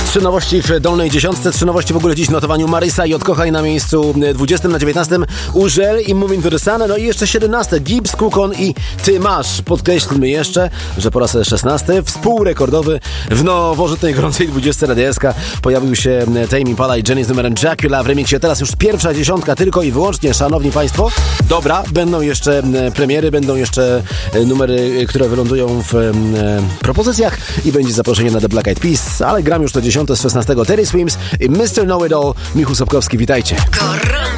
3 nowości w dolnej dziesiątce, 3 nowości w ogóle dziś w notowaniu. Marysa i Odkochaj na miejscu 20, na 19 Użel i Moving to the Sun. No i jeszcze 17 Gibbs, Kukon i Ty Masz. Podkreślmy jeszcze, że po raz 16 współrekordowy w nowożytnej gorącej 20 Radia SK pojawił się Tame Impala i Jenny z numerem Dracula w remiksie. Teraz już pierwsza dziesiątka tylko i wyłącznie, szanowni państwo. Dobra, będą jeszcze premiery, będą jeszcze numery, które wylądują w propozycjach i będzie zaproszenie na The Black Eyed Peas, ale gram już to 10 z 16 Terry Swims i Mr. Know It All. Michał Sobkowski, witajcie.